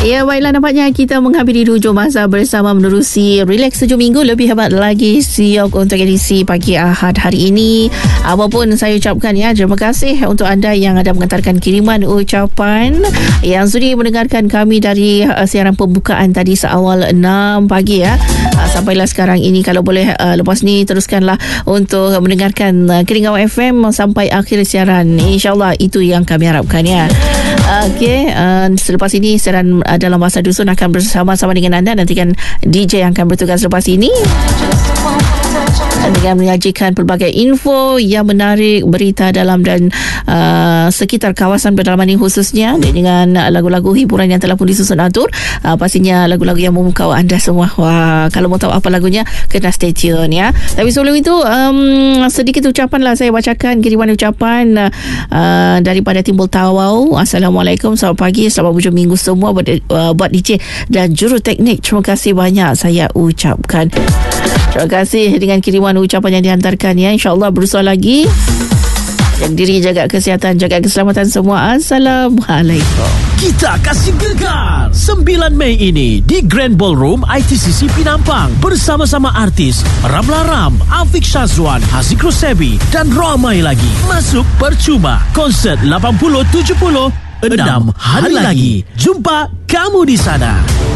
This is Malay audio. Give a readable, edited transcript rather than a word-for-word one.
Ya, baiklah, nampaknya kita menghampiri hujung masa bersama menerusi Relax 7 Minggu. Lebih hebat lagi siok untuk edisi pagi Ahad hari ini. Apapun saya ucapkan ya, terima kasih untuk anda yang ada mengantarkan kiriman ucapan, yang sudi mendengarkan kami dari siaran pembukaan tadi seawal 6 pagi ya, sampailah sekarang ini. Kalau boleh lepas ni teruskanlah untuk mendengarkan Kiringau FM sampai akhir siaran. InsyaAllah itu yang kami harapkan ya. Okey, selepas ini siaran dalam bahasa dusun akan bersama-sama dengan anda. Nantikan DJ yang akan bertugas selepas ini dengan menyajikan pelbagai info yang menarik, berita dalam dan sekitar kawasan pedalaman ini khususnya, dengan lagu-lagu hiburan yang telah pun disusun atur. Pastinya lagu-lagu yang memukau anda semua. Wah, kalau mau tahu apa lagunya, kena stay tune ya. Tapi sebelum itu, sedikit ucapan lah saya bacakan kiriman ucapan daripada Timbul Tawau. Assalamualaikum, selamat pagi, selamat hujung minggu semua buat DJ dan juru teknik. Terima kasih banyak saya ucapkan. Terima kasih dengan kiriman ucapan yang dihantarkan ya. InsyaAllah berusaha lagi. Jaga diri, jaga kesihatan, jaga keselamatan semua. Assalamualaikum. Kita kasih gegar 9 Mei ini di Grand Ballroom ITCC Pinampang bersama-sama artis Ramla Ram, Afiq Shazwan, Haziq Rosebi dan ramai lagi. Masuk percuma. Konsert 80-70 6 hari lagi. Jumpa kamu di sana.